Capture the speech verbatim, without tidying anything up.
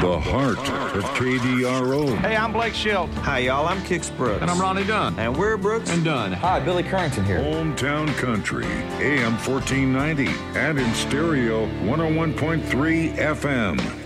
The heart of K D R O. Hey, I'm Blake Schilt. Hi, y'all. I'm Kix Brooks. And I'm Ronnie Dunn. And we're Brooks and Dunn. Hi, Billy Currington here. Hometown Country, A M fourteen ninety, and in stereo, one oh one point three F M.